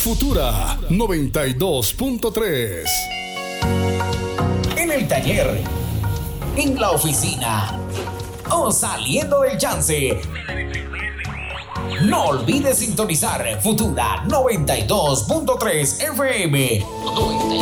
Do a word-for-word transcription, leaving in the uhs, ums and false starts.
Futura noventa y dos punto tres. En el taller, en la oficina o saliendo del chance. No olvides sintonizar Futura noventa y dos punto tres F M.